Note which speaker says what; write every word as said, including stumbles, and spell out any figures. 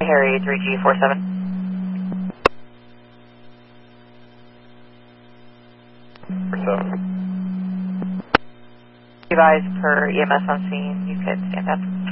Speaker 1: Harry three G four seven.
Speaker 2: seven.
Speaker 1: Advise per E M S on scene, you could stand up.